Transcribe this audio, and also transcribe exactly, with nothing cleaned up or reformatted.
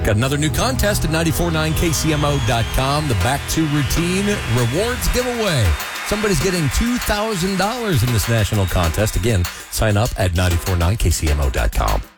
Got another new contest at nine four nine K C M O dot com. The Back to Routine Rewards Giveaway. Somebody's getting two thousand dollars in this national contest. Again, sign up at nine four nine K C M O dot com.